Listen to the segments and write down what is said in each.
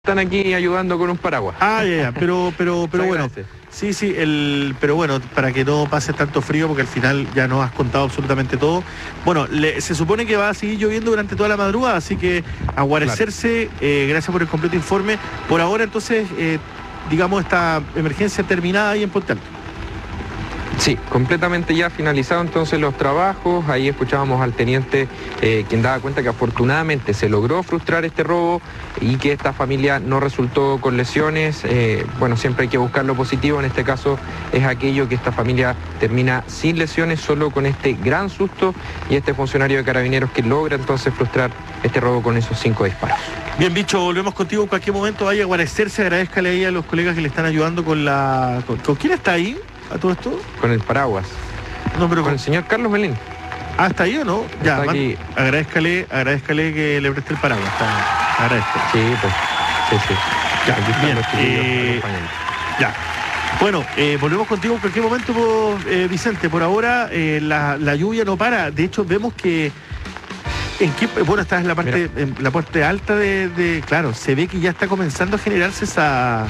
Están aquí ayudando con un paraguas. Pero bueno, sí, pero bueno, para que no pase tanto frío, porque al final ya nos has contado absolutamente todo. Bueno, se supone que va a seguir lloviendo durante toda la madrugada, así que a guarecerse. Claro. Gracias por el completo informe. Por ahora, entonces, digamos, esta emergencia terminada ahí en Puente Alto. Sí, completamente ya finalizado entonces los trabajos. Ahí escuchábamos al teniente quien daba cuenta que afortunadamente se logró frustrar este robo y que esta familia no resultó con lesiones. Bueno, siempre hay que buscar lo positivo. En este caso es aquello que esta familia termina sin lesiones, solo con este gran susto y este funcionario de Carabineros que logra entonces frustrar este robo con esos 5 disparos. Bien, Bicho, volvemos contigo en cualquier momento. Vaya a guarecerse, agradezcale ahí a los colegas que le están ayudando con la... ¿Con quién está ahí? ¿A todo esto? Con el paraguas. No, pero con el señor Carlos Melín. ¿Está ahí o no? Ya, aquí. Agradezcale que le preste el paraguas. Agradezco. Sí, pues. Sí. Ya, bien. Ya. Bueno, volvemos contigo en cualquier momento, Vicente. Por ahora, la lluvia no para. De hecho, vemos que... Bueno, estás en la parte alta de... Claro, se ve que ya está comenzando a generarse esa...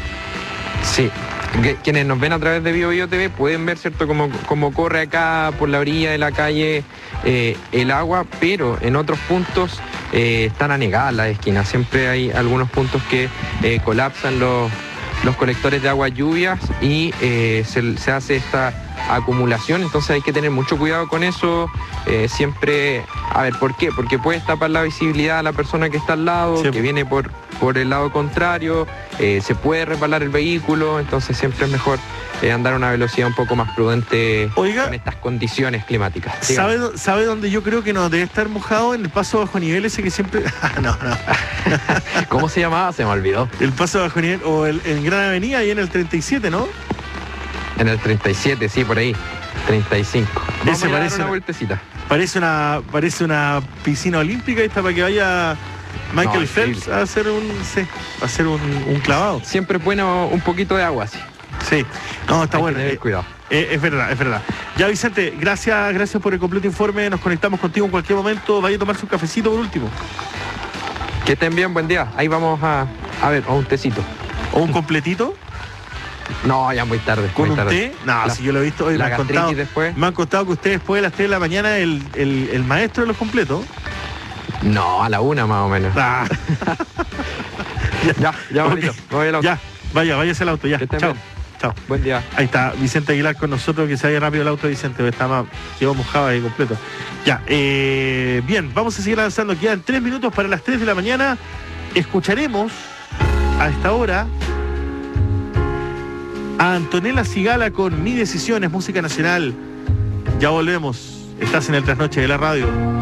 Sí. Quienes nos ven a través de Bio TV pueden ver, ¿cierto?, como corre acá por la orilla de la calle el agua, pero en otros puntos están anegadas las esquinas. Siempre hay algunos puntos que colapsan los colectores de agua lluvias y se hace esta acumulación, entonces hay que tener mucho cuidado con eso. Siempre, a ver, ¿por qué? Porque puedes tapar la visibilidad a la persona que está al lado, sí, que viene por el lado contrario, se puede resbalar el vehículo, entonces siempre es mejor andar a una velocidad un poco más prudente. Oiga, con estas condiciones climáticas. ¿Sabe dónde yo creo que no debe estar mojado? En el paso bajo nivel ese que siempre... no. ¿Cómo se llamaba? Se me olvidó. El paso bajo nivel, o en Gran Avenida, ahí en el 37, ¿no? En el 37, sí, por ahí. 35. Ese Vamos a parece dar una vueltecita. Parece una piscina olímpica esta, para que vaya Michael Phelps a hacer un clavado. Siempre es bueno un poquito de agua, sí. Sí, no, está bueno. Cuidado. Es verdad. Ya, Vicente, gracias por el completo informe. Nos conectamos contigo en cualquier momento. Vaya a tomarse un cafecito por último. Que estén bien, buen día. Ahí vamos a ver, o un tecito. ¿O un completito? No, ya muy tarde. ¿Con muy un tarde. té? No, si yo lo he visto hoy, me han contado que ustedes después de las 3 de la mañana el maestro de los completos. No, a la 1 más o menos. Ya, bonito. Me voy al auto. Ya, váyase al auto, ya. Chao. Buen día. Ahí está Vicente Aguilar con nosotros, que se vaya rápido el auto, Vicente, quedó mojado ahí completo. Ya, bien, vamos a seguir avanzando. Quedan 3 minutos para las 3 de la mañana. Escucharemos a esta hora a Antonella Sigala con Mi Decisión, es música nacional. Ya volvemos. Estás en el Trasnoche de la Radio.